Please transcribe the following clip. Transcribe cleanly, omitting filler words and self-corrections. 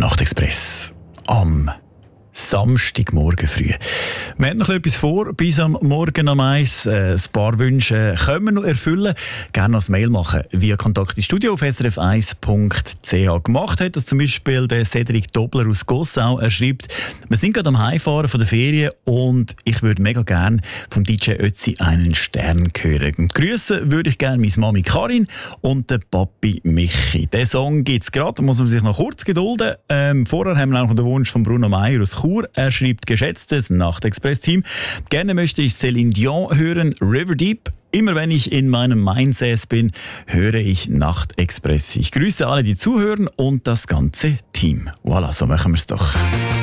Nachtexpress am Samstagmorgen früh. Wir haben noch etwas vor bis am Morgen um 1. Ein paar Wünsche können wir noch erfüllen. Gerne noch ein Mail machen via Kontakt ins Studio auf srf1.ch. Gemacht hat das zum Beispiel der Cedric Dobler aus Gossau. Er schreibt, wir sind gerade am Heimfahren von der Ferien und ich würde mega gerne vom DJ Ötzi einen Stern hören. Grüßen würde ich gerne meine Mami Karin und den Papi Michi. Den Song gibt es gerade, muss man sich noch kurz gedulden. Vorher haben wir auch noch den Wunsch von Bruno Meyer aus Chur. Er schreibt, geschätztes Nachtexpress-Team, gerne möchte ich Céline Dion hören, River Deep. Immer wenn ich in meinem Mindset bin, höre ich Nachtexpress. Ich grüße alle, die zuhören und das ganze Team. Voilà, so machen wir es doch.